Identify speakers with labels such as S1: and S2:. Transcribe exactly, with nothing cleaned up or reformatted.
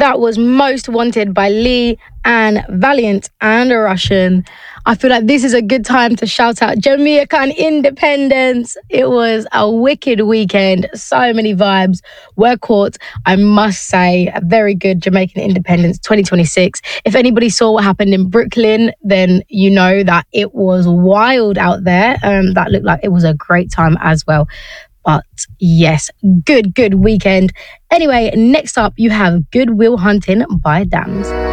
S1: that was Most Wanted by Lee and Valiant and Russian. I feel like this is a good time to shout out Jamaican independence. It was a wicked weekend. So many vibes were caught. I must say, a very good Jamaican independence twenty twenty-six. If anybody saw what happened in Brooklyn, then you know that it was wild out there. Um, that looked like it was a great time as well. But yes, good, good weekend. Anyway, next up you have Good Will Hunting by Dams.